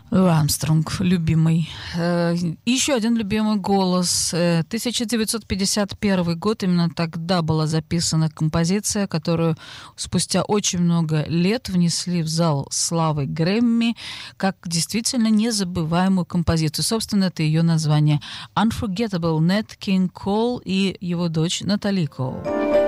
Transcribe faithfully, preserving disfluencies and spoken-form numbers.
Армстронг, любимый. Еще один любимый голос. тысяча девятьсот пятьдесят первый год, именно тогда была записана композиция, которую спустя очень много лет внесли в зал славы Грэмми как действительно незабываемую композицию. Собственно, это ее название. Unforgettable, Нэт Кинг Кол и его дочь Натали Кол.